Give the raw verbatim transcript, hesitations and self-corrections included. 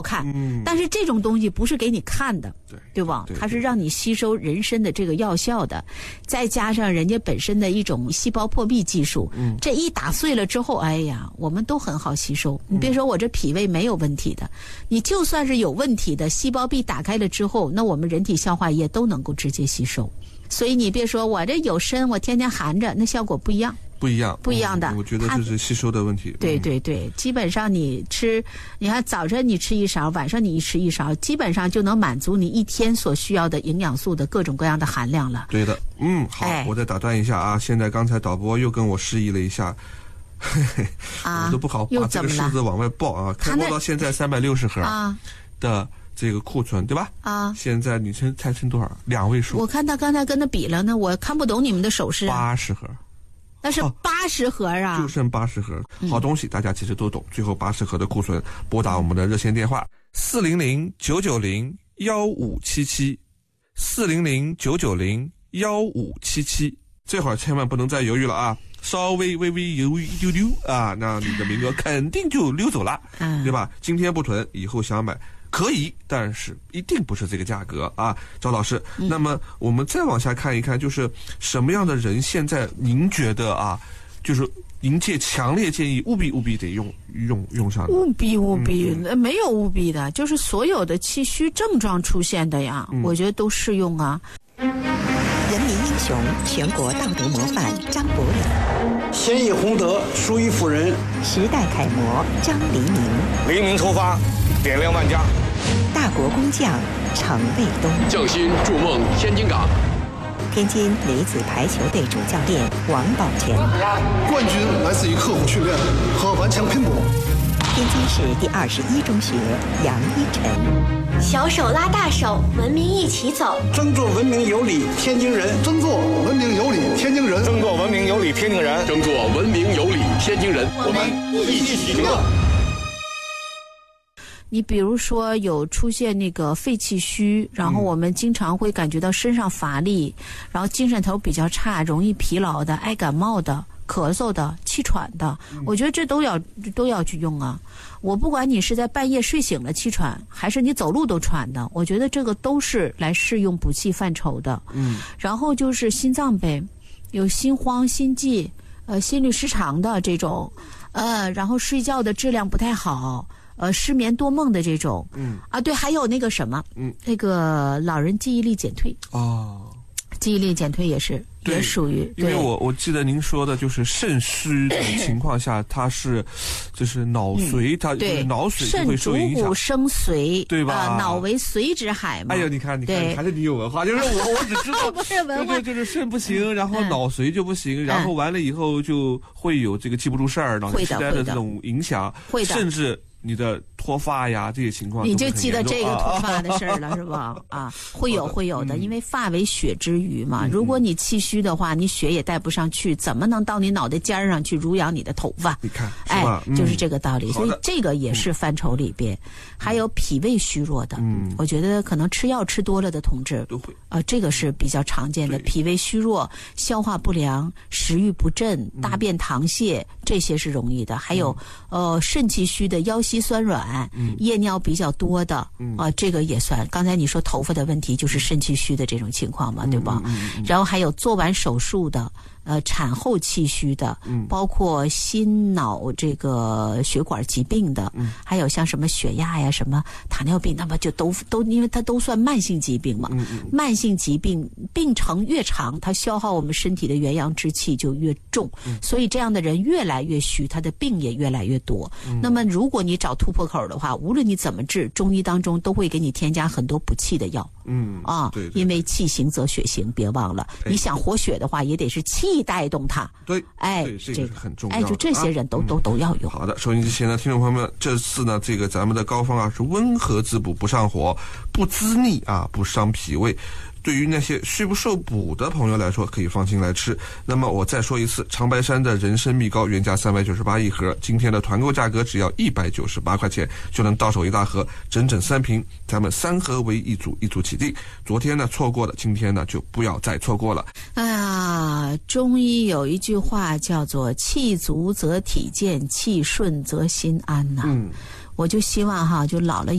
好看， 嗯， 但是这种东西不是给你看的， 对对吧？ 对对它是让你吸收人参的这个药效的，再加上人家本身的一种细胞破壁技术， 嗯， 这一打碎了之后，哎呀，我们都很好吸收。你别说我这脾胃没有问题的，你就算是有问题的，细胞壁打开了之后，那我们人体消化液都能够直接吸收。所以你别说我这有参，我天天含着，那效果不一样。 不一样， 不一样的。 嗯、我觉得这是吸收的问题。 对对对，基本上你吃，你看早晨你吃一勺，晚上你一吃一勺，基本上就能满足你一天所需要的营养素的各种各样的含量了。 对的，嗯，好，哎、我再打断一下啊，现在刚才导播又跟我示意了一下。嘿嘿，啊、我都不好把这个数字往外报啊！开播到现在三百六十盒的这个库存，对吧？啊，现在你称猜称多少？两位数。 我看他刚才跟他比了呢，我看不懂你们的手势、啊。 八十盒。 那是八十盒啊、 哦！就剩八十盒，好东西大家其实都懂。最后八十盒的库存，拨打我们的热线电话四零零九九零幺五七七，四零零九九零幺五七七。这会儿千万不能再犹豫了啊！稍微微微犹豫一丢丢啊，那你的名额肯定就溜走了，嗯，对吧？今天不囤，以后想买可以，但是一定不是这个价格啊，赵老师。嗯、那么我们再往下看一看，就是什么样的人现在您觉得啊，就是您界强烈建议务必务必得用用用上的。 务必务必、嗯、没有务必的，就是所有的气虚症状出现的呀，嗯、我觉得都适用啊。 人民英雄，全国道德模范张伯礼， 先以弘德，淑于妇人， 时代楷模张黎明， 黎明出发，点亮万家。 大国工匠程卫东， 匠心筑梦天津港。 天津女子排球队主教练王宝全， 冠军来自于刻苦训练和顽强拼搏。 天津市第二十一中学杨一晨， 小手拉大手，文明一起走。 争做文明有礼天津人， 争做文明有礼天津人， 争做文明有礼天津人， 争做文明有礼天津人。 我们一起行动。 你比如说有出现那个肺气虚，然后我们经常会感觉到身上乏力，然后精神头比较差，容易疲劳的，爱感冒的，咳嗽的，气喘的，我觉得这都要都要去用啊。我不管你是在半夜睡醒了气喘，还是你走路都喘的，我觉得这个都是来适用补气范畴的。嗯，然后就是心脏呗，有心慌、心悸，呃，心律失常的这种，呃，然后睡觉的质量不太好。呃，失眠多梦的这种，嗯啊，对，还有那个什么，嗯，那个老人记忆力减退哦，记忆力减退也是也属于， 因为我我记得您说的就是肾虚的情况下，它是就是脑髓，嗯、它就是脑髓就会受影响， 肾主骨生髓， 对吧？ 啊、脑为髓之海嘛。 哎呀，你看，你看，还是你有文化，就是我我只知道不是文化， 就就是肾不行，然后脑髓就不行，嗯、然后完了以后就会有这个记不住事儿、脑性痴呆的这种影响， 会的， 甚至。你的脱发呀，这些情况你就记得这个脱发的事儿了，是吧？啊，会有会有的，因为发为血之余嘛。如果你气虚的话，你血也带不上去，怎么能到你脑袋尖上去濡养你的头发？ 你看， 哎，就是这个道理。所以这个也是范畴里边，还有脾胃虚弱的，嗯，我觉得可能吃药吃多了的同志都会啊，这个是比较常见的。脾胃虚弱、消化不良、食欲不振、大便溏泻，这些是容易的。还有呃肾气虚的腰膝酸软、嗯、夜尿比较多的、嗯、啊，这个也算。刚才你说头发的问题就是肾气虚的这种情况嘛，对吧？嗯嗯嗯、然后还有做完手术的，呃，产后气虚的，嗯、包括心脑这个血管疾病的，嗯、还有像什么血压呀、什么糖尿病，那么就都都，因为它都算慢性疾病嘛。嗯嗯、慢性疾病病程越长，它消耗我们身体的元阳之气就越重，嗯、所以这样的人越来越虚，他的病也越来越多。嗯、那么如果你找突破口的话，无论你怎么治，中医当中都会给你添加很多补气的药。嗯啊，对对对，因为气行则血行，别忘了，你想活血的话，也得是气带动它。 对， 哎， 对这个是很重要的。 哎，就这些人都、啊、都都要用。 好的，收音机前的听众朋友们，这次呢，这个咱们的膏方啊是温和滋补，不上火，不滋腻啊，不伤脾胃。对于那些虚不受补的朋友来说，可以放心来吃。那么我再说一次，长白山的人参蜜膏原价三百九十八一盒，今天的团购价格只要一百九十八块钱就能到手一大盒，整整三瓶，咱们三盒为一组，一组起订。昨天呢错过了，今天呢就不要再错过了。 哎呀，中医有一句话叫做气足则体健，气顺则心安呐、啊。嗯，我就希望哈，就老了